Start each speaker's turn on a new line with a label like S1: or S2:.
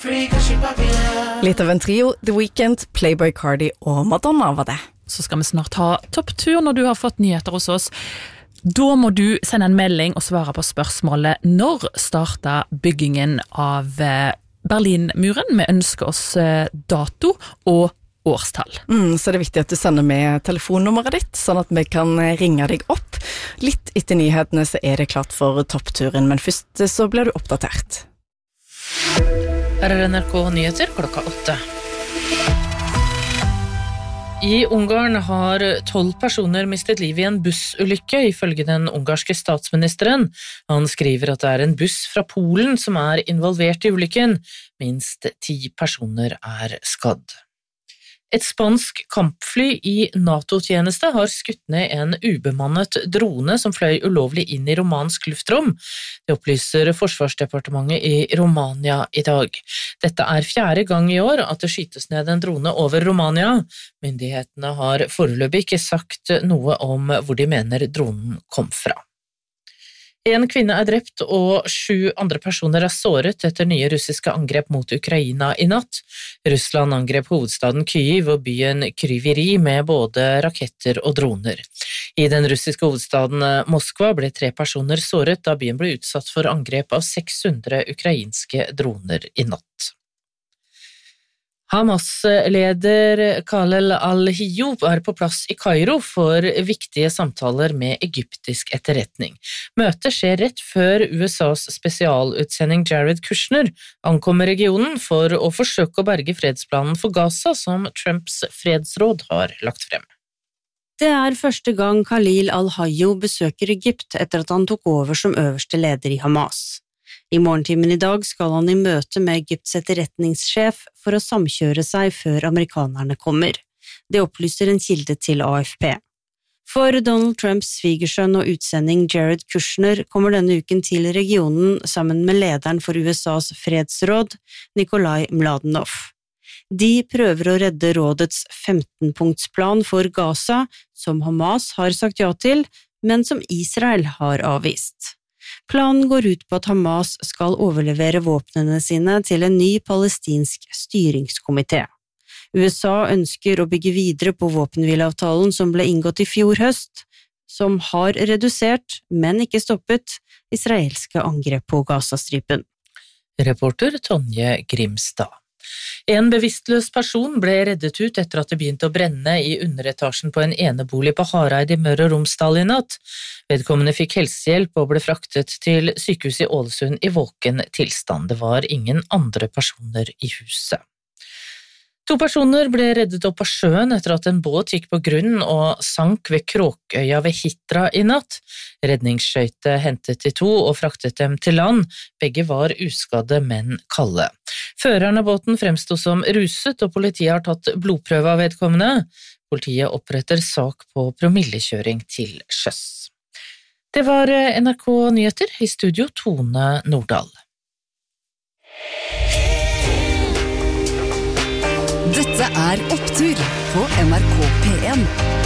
S1: Litt av en trio, The Weeknd, Playboi Carti og Madonna var det.
S2: Så skal vi snart ha topptur når du har fått nyheter hos oss. Da må du sende en melding og svare på spørsmålet når startet byggingen av Berlinmuren. Vi ønsker oss dato og årstall.
S1: Så det er viktig at du sender med telefonnummeret ditt, sånn at vi kan ringe deg opp. Litt etter nyhetene så er det klart for toppturen, men først så blir du oppdatert.
S3: Her er NRK Nyheter klokka 8. I Ungarn har 12 personer mistet livet i en bussulykke, ifølge den ungarske statsministeren. Han skriver at det er en buss fra Polen som er involvert i ulykken. Minst 10 personer er skadd. Et spansk kampfly i NATO-tjeneste har skutt ned en ubemannet drone som fløy ulovlig inn i romansk luftrom. Det opplyser Forsvarsdepartementet i Romania i dag. Dette er 4. gang i år at det skytes ned en drone over Romania. Myndighetene har foreløpig ikke sagt noe om hvor de mener dronen kom fra. En kvinne er drept og 7 andre personer er såret etter nye russiske angrep mot Ukraina i natt. Russland angrep hovedstaden Kyiv og byen Kryviri med både raketter og droner. I den russiske hovedstaden Moskva ble 3 personer såret da byen ble utsatt for angrep av 600 ukrainske droner i natt. Hamas-leder Khaled al-Hayyo er på plass i Kairo for viktige samtaler med egyptisk etterretning. Møtet skjer rett før USAs spesialutsending Jared Kushner ankommer regionen for å forsøke å berge fredsplanen for Gaza som Trumps fredsråd har lagt frem.
S4: Det er første gang Khaled al-Hayyo besøker Egypt etter at han tok over som øverste leder i Hamas. I morgentimen i dag skal han i møte med Egypts etterretningssjef for å samkjøre seg før amerikanerne kommer. Det opplyser en kilde til AFP. For Donald Trumps svigersønn og utsending Jared Kushner kommer denne uken til regionen sammen med lederen for USAs fredsråd, Nikolai Mladenov. De prøver å redde rådets 15-punktsplan for Gaza, som Hamas har sagt ja til, men som Israel har avvist. Planen går ut på at Hamas skal overlevere våpnene sine til en ny palestinsk styringskomité. USA ønsker å bygge videre på våpenhvileavtalen som ble inngått i fjor høst, som har redusert, men ikke stoppet, israelske angrep på Gazastripen.
S3: Reporter Tonje Grimstad. En bevisstløs person ble reddet ut etter at det begynte å brenne i underetasjen på en enebolig på Hareid i Møre og Romsdal i natt. Vedkommende fikk helsehjelp og ble fraktet til sykehuset i Ålesund i våken tilstand. Det var ingen andre personer i huset. 2 personer ble reddet opp av sjøen etter at en båt gikk på grunn og sank ved Kråkøya ved Hitra i natt. Redningsskøyte hentet de 2 og fraktet dem til land. Begge var uskadde, men kalde. Føreren av båten fremstod som ruset, og politiet har tatt blodprøve av vedkommende. Politiet oppretter sak på promillekjøring til sjøs. Det var NRK Nyheter, i studio Tone Nordahl.
S5: Dette er Opptur på NRK P1.